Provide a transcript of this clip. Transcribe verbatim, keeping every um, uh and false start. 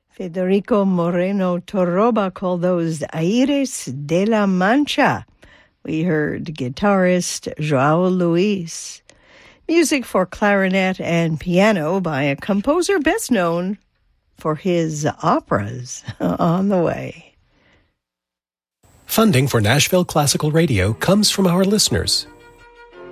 Federico Moreno Torroba called those Aires de la Mancha. We heard guitarist João Luis. Music for clarinet and piano by a composer best known for his operas. On the way. Funding for Nashville Classical Radio comes from our listeners,